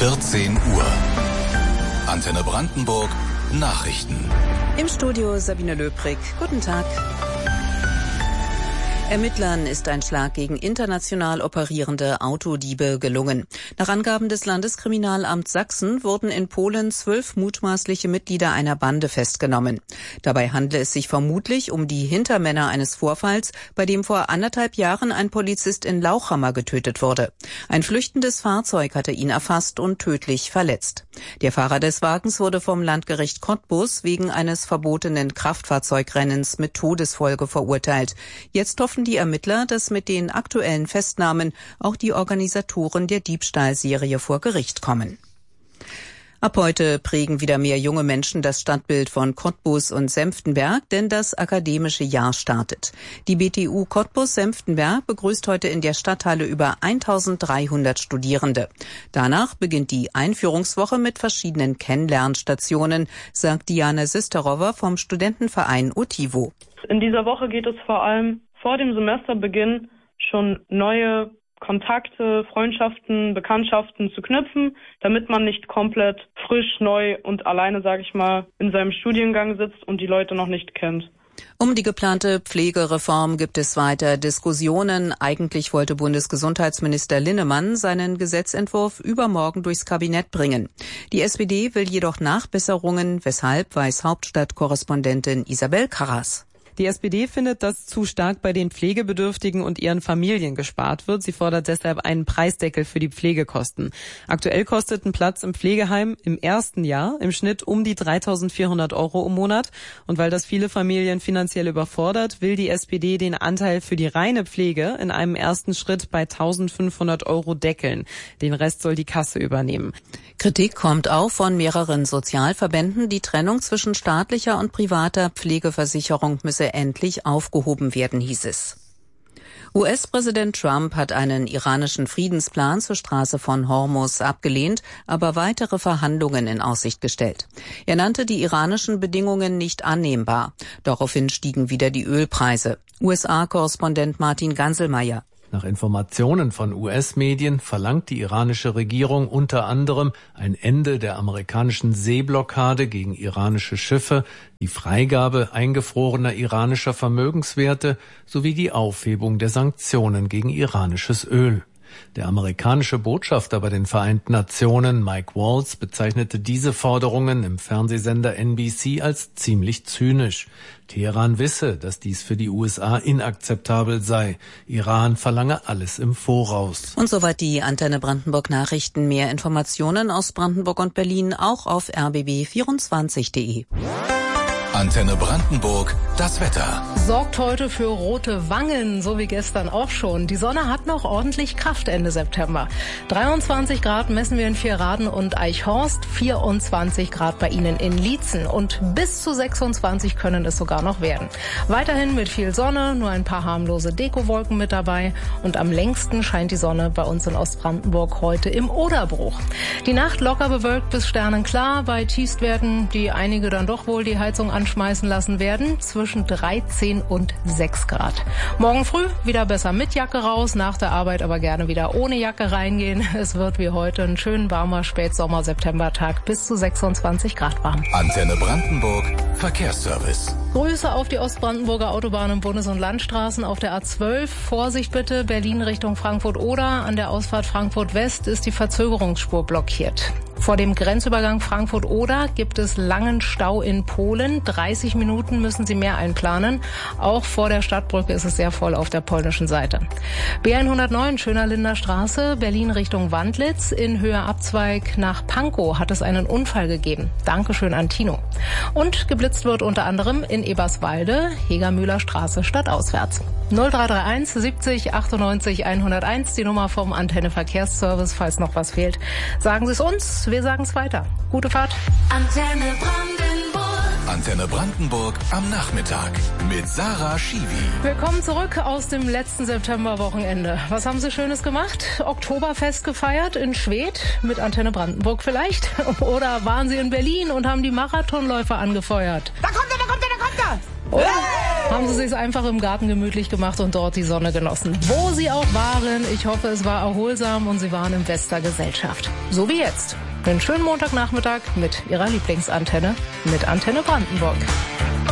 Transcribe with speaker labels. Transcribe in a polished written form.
Speaker 1: 14 Uhr. Antenne Brandenburg Nachrichten.
Speaker 2: Im Studio Sabine Löbrig. Guten Tag. Ermittlern ist ein Schlag gegen international operierende Autodiebe gelungen. Nach Angaben des Landeskriminalamts Sachsen wurden in Polen 12 mutmaßliche Mitglieder einer Bande festgenommen. Dabei handle es sich vermutlich um die Hintermänner eines Vorfalls, bei dem vor 1,5 Jahren ein Polizist in Lauchhammer getötet wurde. Ein flüchtendes Fahrzeug hatte ihn erfasst und tödlich verletzt. Der Fahrer des Wagens wurde vom Landgericht Cottbus wegen eines verbotenen Kraftfahrzeugrennens mit Todesfolge verurteilt. Jetzt hoffen die Ermittler, dass mit den aktuellen Festnahmen auch die Organisatoren der Diebstahlserie vor Gericht kommen. Ab heute prägen wieder mehr junge Menschen das Stadtbild von Cottbus und Senftenberg, denn das akademische Jahr startet. Die BTU Cottbus-Senftenberg begrüßt heute in der Stadthalle über 1300 Studierende. Danach beginnt die Einführungswoche mit verschiedenen Kennenlernstationen, sagt Diana Sisterova vom Studentenverein Utivo.
Speaker 3: In dieser Woche geht es vor allem vor dem Semesterbeginn schon neue Kontakte, Freundschaften, Bekanntschaften zu knüpfen, damit man nicht komplett frisch, neu und alleine, sage ich mal, in seinem Studiengang sitzt und die Leute noch nicht kennt.
Speaker 2: Um die geplante Pflegereform gibt es weiter Diskussionen. Eigentlich wollte Bundesgesundheitsminister Linnemann seinen Gesetzentwurf übermorgen durchs Kabinett bringen. Die SPD will jedoch Nachbesserungen, weshalb weiß Hauptstadtkorrespondentin Isabel Karras.
Speaker 4: Die SPD findet, dass zu stark bei den Pflegebedürftigen und ihren Familien gespart wird. Sie fordert deshalb einen Preisdeckel für die Pflegekosten. Aktuell kostet ein Platz im Pflegeheim im ersten Jahr im Schnitt um die 3.400 € im Monat. Und weil das viele Familien finanziell überfordert, will die SPD den Anteil für die reine Pflege in einem ersten Schritt bei 1.500 € deckeln. Den Rest soll die Kasse übernehmen.
Speaker 2: Kritik kommt auch von mehreren Sozialverbänden. Die Trennung zwischen staatlicher und privater Pflegeversicherung müsse endlich aufgehoben werden, hieß es. US-Präsident Trump hat einen iranischen Friedensplan zur Straße von Hormuz abgelehnt, aber weitere Verhandlungen in Aussicht gestellt. Er nannte die iranischen Bedingungen nicht annehmbar. Daraufhin stiegen wieder die Ölpreise. USA-Korrespondent Martin Ganselmeier.
Speaker 5: Nach Informationen von US-Medien verlangt die iranische Regierung unter anderem ein Ende der amerikanischen Seeblockade gegen iranische Schiffe, die Freigabe eingefrorener iranischer Vermögenswerte sowie die Aufhebung der Sanktionen gegen iranisches Öl. Der amerikanische Botschafter bei den Vereinten Nationen, Mike Waltz, bezeichnete diese Forderungen im Fernsehsender NBC als ziemlich zynisch. Teheran wisse, dass dies für die USA inakzeptabel sei. Iran verlange alles im Voraus.
Speaker 2: Und soweit die Antenne Brandenburg Nachrichten. Mehr Informationen aus Brandenburg und Berlin auch auf rbb24.de.
Speaker 1: Antenne Brandenburg, das Wetter.
Speaker 6: Sorgt heute für rote Wangen, so wie gestern auch schon. Die Sonne hat noch ordentlich Kraft Ende September. 23 Grad messen wir in Vierraden und Eichhorst, 24 Grad bei Ihnen in Liezen und bis zu 26 können es sogar noch werden. Weiterhin mit viel Sonne, nur ein paar harmlose Dekowolken mit dabei und am längsten scheint die Sonne bei uns in Ostbrandenburg heute im Oderbruch. Die Nacht locker bewölkt bis sternenklar, bei Tiefstwerten, die einige dann doch wohl die Heizung anschmeißen lassen werden, zwischen 13 und 6 Grad. Morgen früh wieder besser mit Jacke raus, nach der Arbeit aber gerne wieder ohne Jacke reingehen. Es wird wie heute ein schön warmer Spätsommer-Septembertag bis zu 26 Grad warm.
Speaker 1: Antenne Brandenburg, Verkehrsservice.
Speaker 6: Grüße auf die Ostbrandenburger Autobahnen, Bundes- und Landstraßen auf der A12. Vorsicht bitte, Berlin Richtung Frankfurt-Oder. An der Ausfahrt Frankfurt-West ist die Verzögerungsspur blockiert. Vor dem Grenzübergang Frankfurt-Oder gibt es langen Stau in Polen. 30 Minuten müssen Sie mehr einplanen. Auch vor der Stadtbrücke ist es sehr voll auf der polnischen Seite. B109 Schönerlinder Straße, Berlin Richtung Wandlitz. In Höhe Abzweig nach Pankow hat es einen Unfall gegeben. Dankeschön an Tino. Und geblitzt wird unter anderem in Eberswalde, Hegermühler Straße stadtauswärts. 0331 70 98 101, die Nummer vom Antenne Verkehrsservice, falls noch was fehlt. Sagen Sie es uns, wir sagen es weiter. Gute Fahrt.
Speaker 1: Antenne Brandenburg. Antenne Brandenburg am Nachmittag mit Sarah Schiwi.
Speaker 6: Willkommen zurück aus dem letzten Septemberwochenende. Was haben Sie Schönes gemacht? Oktoberfest gefeiert in Schwedt mit Antenne Brandenburg vielleicht? Oder waren Sie in Berlin und haben die Marathonläufer angefeuert?
Speaker 7: Da kommt er!
Speaker 6: Oh. haben sie sich einfach im Garten gemütlich gemacht und dort die Sonne genossen. Wo sie auch waren, ich hoffe, es war erholsam und sie waren in bester Gesellschaft. So wie jetzt. Einen schönen Montagnachmittag mit ihrer Lieblingsantenne, mit Antenne Brandenburg.